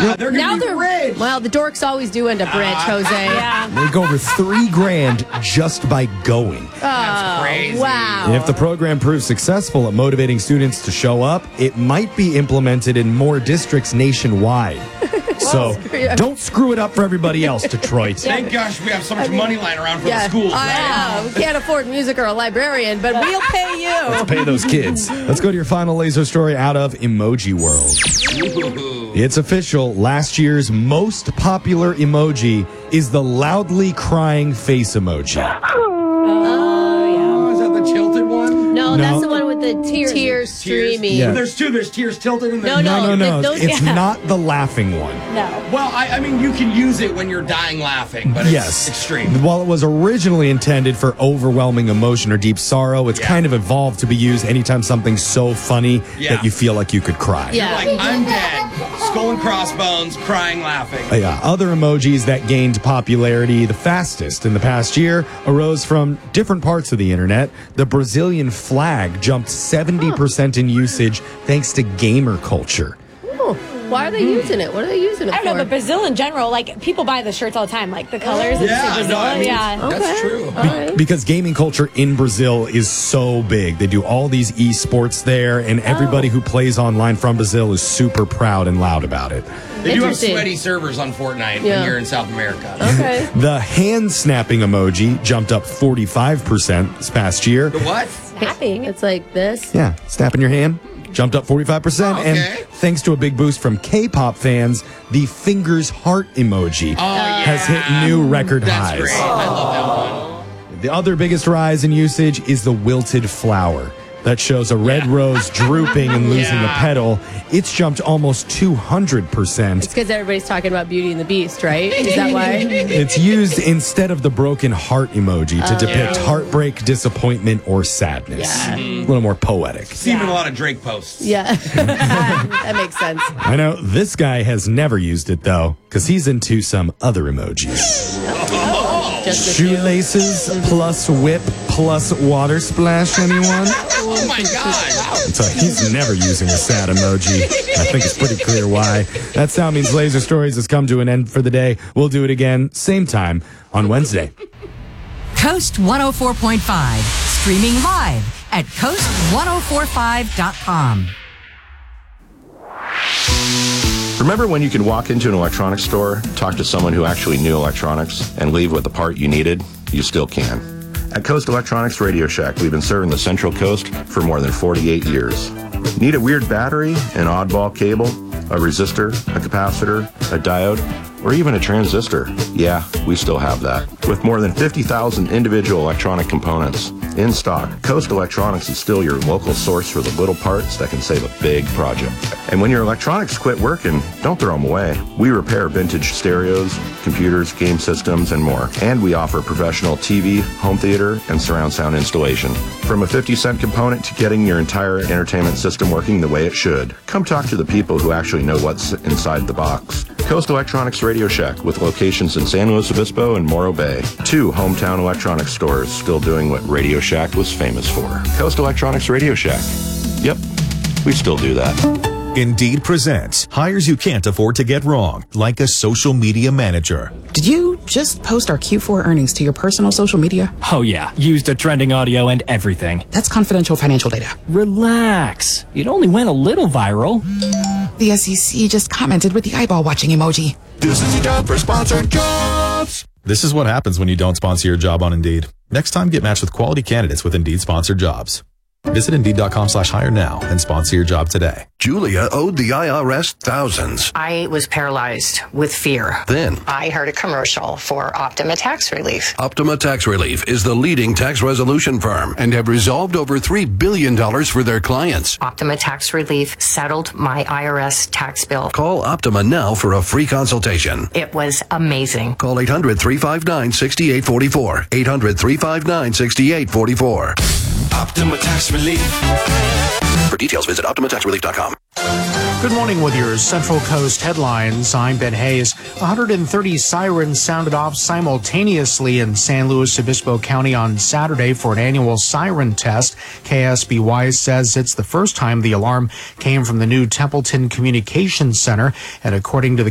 Yeah, they're going to be rich. Well, the dorks always do end up rich, Jose. Yeah. Make over $3,000 just by going. That's crazy. Wow. And if the program proves successful at motivating students to show up, it might be implemented in more districts nationwide. So don't screw it up for everybody else, Detroit. Thank gosh we have so much money lying around for the schools. I know. We can't afford music or a librarian, but we'll pay you. Let's pay those kids. Let's go to your final laser story out of Emoji World. It's official. Last year's most popular emoji is the loudly crying face emoji. Oh, is that the tilted one? No, that's the one with the tears streaming. Yeah. There's two. There's tears tilted and there's No. It's not the laughing one. No. Well, I mean, you can use it when you're dying laughing, but it's extreme. While it was originally intended for overwhelming emotion or deep sorrow, it's kind of evolved to be used anytime something's so funny that you feel like you could cry. Yeah. You're like, I'm dead. Skull and crossbones, crying, laughing. Other emojis that gained popularity the fastest in the past year arose from different parts of the internet. The Brazilian flag jumped 70% in usage thanks to gamer culture. Why are they using it? What are they using it for? I don't know, but Brazil in general, like, people buy the shirts all the time, like the colors. Yeah, Brazil. that's true. Because gaming culture in Brazil is so big. They do all these esports there, and everybody who plays online from Brazil is super proud and loud about it. They do have sweaty servers on Fortnite when you're in South America. Okay. The hand snapping emoji jumped up 45% this past year. The what? Snapping. It's like this. Yeah, snapping your hand. Jumped up 45%. Okay. And thanks to a big boost from K-pop fans, the fingers heart emoji has hit new record highs. That's great. I love that one. The other biggest rise in usage is the wilted flower. That shows a red rose drooping and losing a petal. It's jumped almost 200%. It's because everybody's talking about Beauty and the Beast, right? Is that why? It's used instead of the broken heart emoji to depict heartbreak, disappointment, or sadness. Yeah. A little more poetic. Seen in a lot of Drake posts. Yeah. That makes sense. I know this guy has never used it, though, because he's into some other emojis. Just Shoelaces plus whip plus water splash, anyone? Oh my God. So he's never using a sad emoji. I think it's pretty clear why. That sound means Laser Stories has come to an end for the day. We'll do it again, same time on Wednesday. Coast 104.5, streaming live at coast1045.com. Remember when you could walk into an electronics store, talk to someone who actually knew electronics, and leave with the part you needed? You still can. At Coast Electronics Radio Shack, we've been serving the Central Coast for more than 48 years. Need a weird battery, an oddball cable, a resistor, a capacitor, a diode, or even a transistor? Yeah, we still have that. With more than 50,000 individual electronic components in stock, Coast Electronics is still your local source for the little parts that can save a big project. And when your electronics quit working, don't throw them away. We repair vintage stereos, computers, game systems, and more. And we offer professional TV, home theater, and surround sound installation. From a 50-cent component to getting your entire entertainment system working the way it should. Come talk to the people who actually know what's inside the box. Coast Electronics Radio Shack, with locations in San Luis Obispo and Morro Bay. 2 hometown electronics stores still doing what Radio Shack was famous for. Coast Electronics Radio Shack. Yep, we still do that. Indeed presents hires you can't afford to get wrong, like a social media manager. Did you just post our Q4 earnings to your personal social media? Oh yeah, used the trending audio and everything. That's confidential financial data. Relax. It only went a little viral. The SEC just commented with the eyeball watching emoji. This is your job for sponsored jobs. This is what happens when you don't sponsor your job on Indeed. Next time, get matched with quality candidates with Indeed sponsored jobs. Visit Indeed.com/hire now and sponsor your job today. Julia owed the IRS thousands. I was paralyzed with fear. Then I heard a commercial for Optima Tax Relief. Optima Tax Relief is the leading tax resolution firm and have resolved over $3 billion for their clients. Optima Tax Relief settled my IRS tax bill. Call Optima now for a free consultation. It was amazing. Call 800-359-6844. 800-359-6844. Optima Tax Relief. For details, visit OptimaTaxRelief.com. Good morning with your Central Coast headlines. I'm Ben Hayes. 130 sirens sounded off simultaneously in San Luis Obispo County on Saturday for an annual siren test. KSBY says it's the first time the alarm came from the new Templeton Communications Center, and according to the